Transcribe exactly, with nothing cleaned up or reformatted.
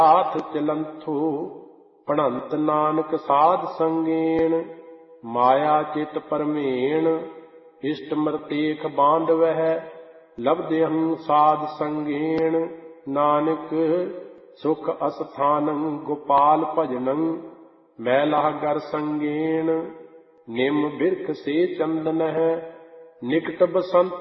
ਹਾਥ ਚਲੰਥੋ ਪੜੰਤ ਨਾਨਕ ਸਾਧ ਸੰਗੇਣ ਮਾਇਆ ਚਿਤ ਪਰਮੇਣ ਇਸ਼ਟ ਮਰਤੇਖ ਬਾਂਧਵਹਿ ਲਬਦਿਅੰ ਸਾਧ ਸੰਗੇਣ ਨਾਨਕ ਸੁਖ ਅਸਥਾਨੰ ਗੋਪਾਲ ਭਜਨੰ ਮੈਲਾ ਗਰ ਸੰਗੇਣ ਨਿਮ ਬਿਰਖ ਸੇ ਚੰਦਨ ਹੈ ਨਿਕਟ ਬਸੰਤ